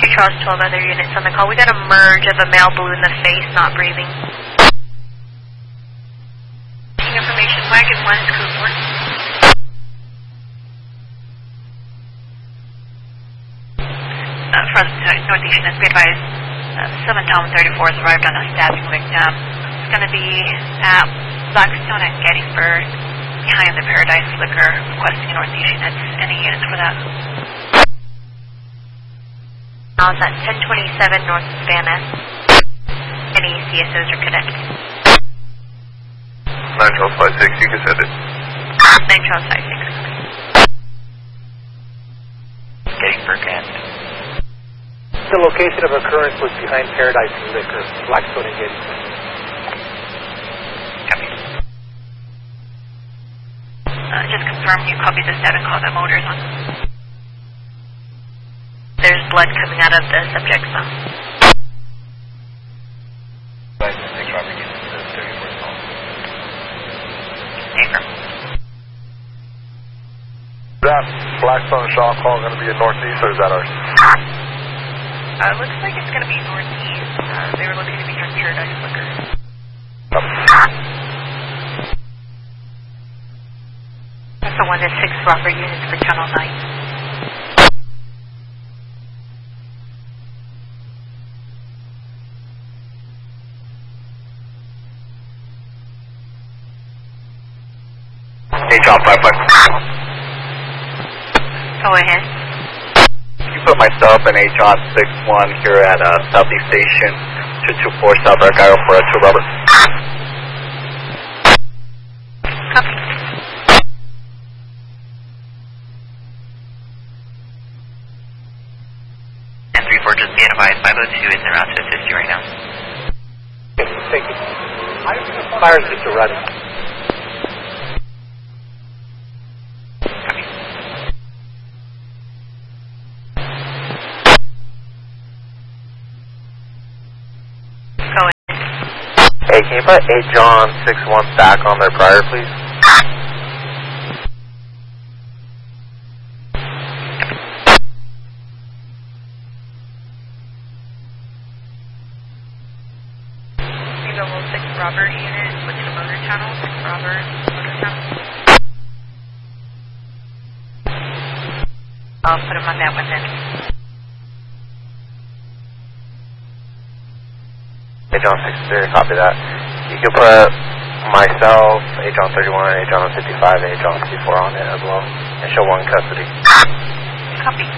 Charles 12 other units on the call. We got a merge of a male blue in the face, not breathing. Information, wagon 1 is code 4. From Northeast units, be advised, 7 Tom 34 has arrived on a stabbing victim. It's going to be at Blackstone and Gettysburg, behind the Paradise Liquor, requesting Northeast units. Any units for that? I was at 1027 North Savannah. Any CSOs are connected? 9 Charles 56, you can send it. 9 Charles 56. Gettysburg and... The location of occurrence was behind Paradise Liquor, Blackstone and Gettysburg. Copy. Just confirm you copy the status call that motor's on. There's blood coming out of the subject's mouth. Thanks, Robert. Get the 34th call. Affirm. Is that Blackstone and Shaw call going to be in Northeast, or is that ours? Looks like it's going to be Northeast. They were looking to be on Paradise Liquor. That's the 1 to 6 Robert units for Channel 9. Hey, John 55. Go ahead. You put myself and A John 61 here at Southeast Station 224 South Argyle for a 2 Robert. Copy. And 34, just be advised, 502 is en route to assist you right now. Okay, thank you. Fire system running. Hey, can you put 8 John 61 back on their prior, please? These are 6 Robert unit with the motor channel. 6 Robert motor channel. I'll put them on that one then. Hey, John 63, copy that. You can put myself, A John 31, A John 55, A John 54 on it as well, and show 1 custody. Copy.